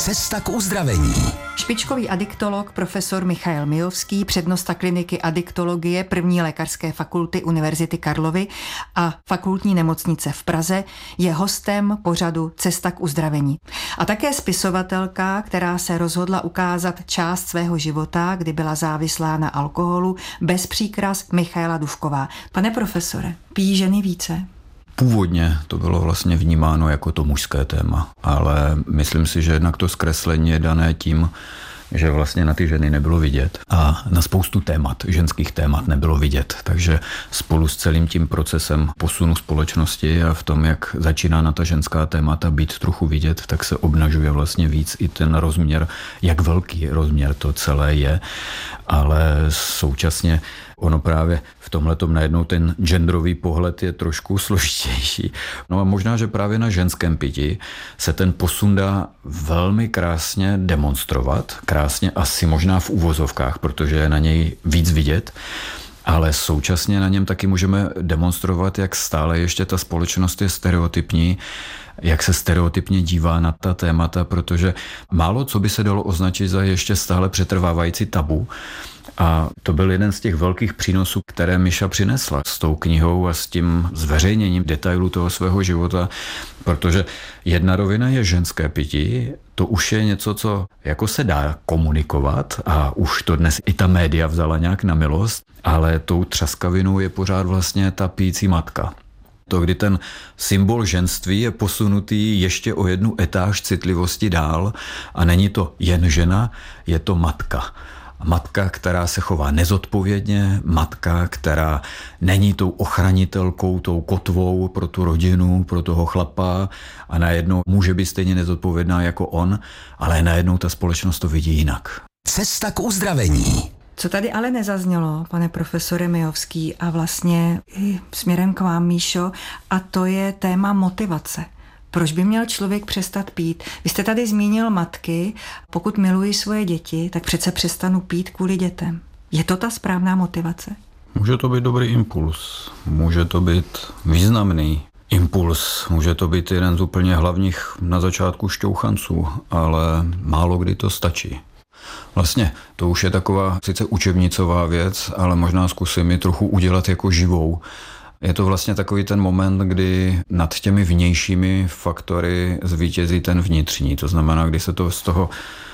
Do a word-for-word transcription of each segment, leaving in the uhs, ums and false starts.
Cesta k uzdravení. Špičkový adiktolog profesor Michael Mijovský, přednosta kliniky adiktologie první lékařské fakulty Univerzity Karlovy a fakultní nemocnice v Praze, je hostem pořadu Cesta k uzdravení. A také spisovatelka, která se rozhodla ukázat část svého života, kdy byla závislá na alkoholu, bez příkras, Michaela Dufková. Pane profesore, pijí ženy více? Původně to bylo vlastně vnímáno jako to mužské téma, ale myslím si, že jednak to zkreslení je dané tím, že vlastně na ty ženy nebylo vidět a na spoustu témat, ženských témat nebylo vidět. Takže spolu s celým tím procesem posunu společnosti a v tom, jak začíná na ta ženská témata být trochu vidět, tak se obnažuje vlastně víc i ten rozměr, jak velký rozměr to celé je, ale současně ono právě v tomhletom najednou ten genderový pohled je trošku složitější. No a možná, že právě na ženském pití se ten posun dá velmi krásně demonstrovat, krásně asi možná v uvozovkách, protože je na něj víc vidět, ale současně na něm taky můžeme demonstrovat, jak stále ještě ta společnost je stereotypní, jak se stereotypně dívá na ta témata, protože málo co by se dalo označit za ještě stále přetrvávající tabu. A to byl jeden z těch velkých přínosů, které Miša přinesla s tou knihou a s tím zveřejněním detailů toho svého života, protože jedna rovina je ženské pití, to už je něco, co jako se dá komunikovat a už to dnes i ta média vzala nějak na milost, ale tou třaskavinou je pořád vlastně ta pijící matka. To, kdy ten symbol ženství je posunutý ještě o jednu etáž citlivosti dál a není to jen žena, je to matka. Matka, která se chová nezodpovědně, matka, která není tou ochranitelkou, tou kotvou pro tu rodinu, pro toho chlapa a najednou může být stejně nezodpovědná jako on, ale najednou ta společnost to vidí jinak. Cesta k uzdravení. Co tady ale nezaznělo, pane profesore Mijovský, a vlastně i směrem k vám, Míšo, a to je téma motivace. Proč by měl člověk přestat pít? Vy jste tady zmínil matky, pokud miluji svoje děti, tak přece přestanu pít kvůli dětem. Je to ta správná motivace? Může to být dobrý impuls, může to být významný impuls, může to být jeden z úplně hlavních na začátku šťouchanců, ale málo kdy to stačí. Vlastně to už je taková sice učebnicová věc, ale možná zkusím ji trochu udělat jako živou. Je to vlastně takový ten moment, kdy nad těmi vnějšími faktory zvítězí ten vnitřní. To znamená, kdy se to z toho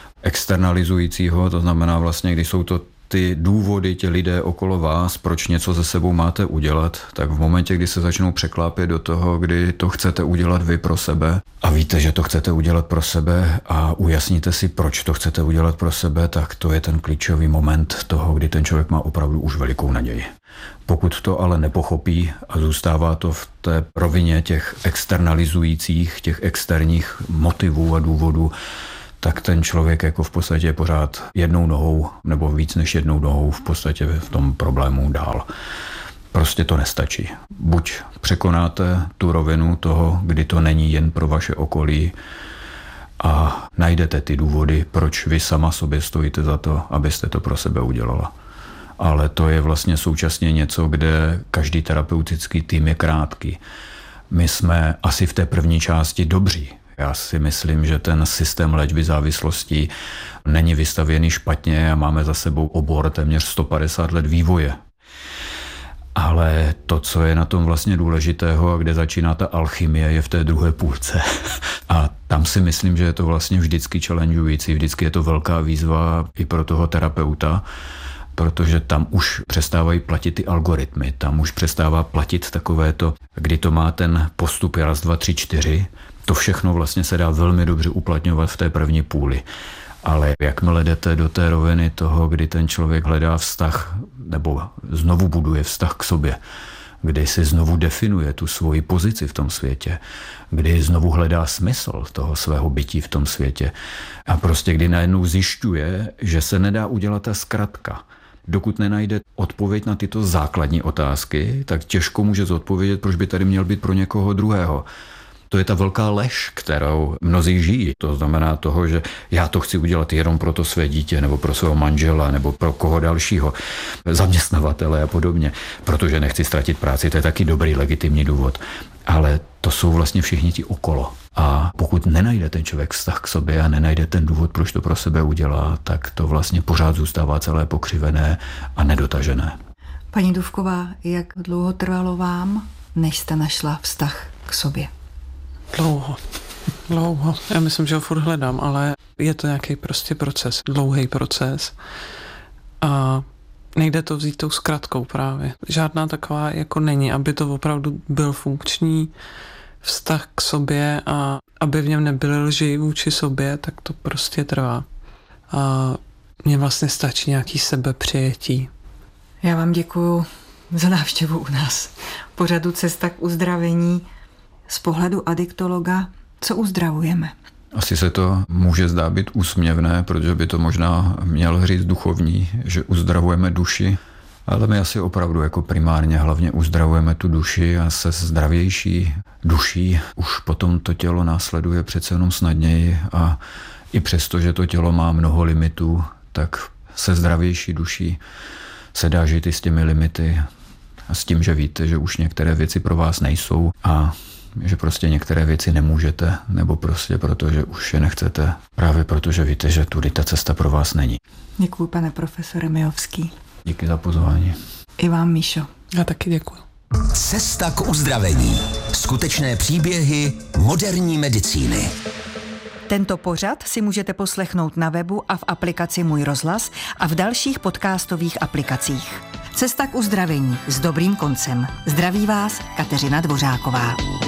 externalizujícího, to znamená vlastně, když jsou to ty důvody, ti lidé okolo vás, proč něco se sebou máte udělat, tak v momentě, kdy se začnou překlápět do toho, kdy to chcete udělat vy pro sebe a víte, že to chcete udělat pro sebe a ujasníte si, proč to chcete udělat pro sebe, tak to je ten klíčový moment toho, kdy ten člověk má opravdu už velikou naději. Pokud to ale nepochopí a zůstává to v té rovině těch externalizujících, těch externích motivů a důvodů, tak ten člověk jako v podstatě pořád jednou nohou nebo víc než jednou nohou v podstatě v tom problému dál. Prostě to nestačí. Buď překonáte tu rovinu toho, kdy to není jen pro vaše okolí a najdete ty důvody, proč vy sama sobě stojíte za to, abyste to pro sebe udělala. Ale to je vlastně současně něco, kde každý terapeutický tým je krátký. My jsme asi v té první části dobří. Já si myslím, že ten systém léčby závislostí není vystavěný špatně a máme za sebou obor téměř sto padesát let vývoje. Ale to, co je na tom vlastně důležitého a kde začíná ta alchymie, je v té druhé půlce. A tam si myslím, že je to vlastně vždycky challengeující, vždycky je to velká výzva i pro toho terapeuta, protože tam už přestávají platit ty algoritmy, tam už přestává platit takové to, kdy to má ten postup raz, dva, tři, čtyři. To všechno vlastně se dá velmi dobře uplatňovat v té první půli. Ale jakmile jdete do té roviny toho, kdy ten člověk hledá vztah, nebo znovu buduje vztah k sobě, kdy si znovu definuje tu svoji pozici v tom světě, kdy znovu hledá smysl toho svého bytí v tom světě a prostě kdy najednou zjišťuje, že se nedá udělat ta zkratka. Dokud nenajde odpověď na tyto základní otázky, tak těžko může zodpovědět, proč by tady měl být pro někoho druhého. To je ta velká lež, kterou mnozí žijí. To znamená toho, že já to chci udělat jenom pro to své dítě, nebo pro svého manžela, nebo pro koho dalšího, zaměstnavatele a podobně, protože nechci ztratit práci, to je taky dobrý, legitimní důvod. Ale to jsou vlastně všichni ti okolo. A pokud nenajde ten člověk vztah k sobě a nenajde ten důvod, proč to pro sebe udělá, tak to vlastně pořád zůstává celé pokřivené a nedotažené. Paní Dufková, jak dlouho trvalo vám, než jste našla vztah k sobě? Dlouho. Dlouho. Já myslím, že ho furt hledám, ale je to nějaký prostě proces, dlouhý proces. A nejde to vzít tou zkratkou právě. Žádná taková jako není, aby to opravdu byl funkční vztah k sobě a aby v něm nebyly lži vůči sobě, tak to prostě trvá. A mně vlastně stačí nějaký sebepřijetí. Já vám děkuju za návštěvu u nás. Pořadu Cesta k uzdravení. Z pohledu adiktologa, co uzdravujeme? Asi se to může zdát být úsměvné, protože by to možná měl říct duchovní, že uzdravujeme duši, ale my asi opravdu jako primárně hlavně uzdravujeme tu duši a se zdravější duší už potom to tělo následuje přece jenom snadněji a i přesto, že to tělo má mnoho limitů, tak se zdravější duší se dá žít i s těmi limity a s tím, že víte, že už některé věci pro vás nejsou a že prostě některé věci nemůžete, nebo prostě protože už je nechcete, právě protože víte, že tudy ta cesta pro vás není. Děkuji, pane profesore Mijovský. Díky za pozvání. I vám, Míšo. Já taky děkuji. Cesta k uzdravení. Skutečné příběhy moderní medicíny. Tento pořad si můžete poslechnout na webu a v aplikaci Můj rozhlas a v dalších podcastových aplikacích. Cesta k uzdravení s dobrým koncem. Zdraví vás Kateřina Dvořáková.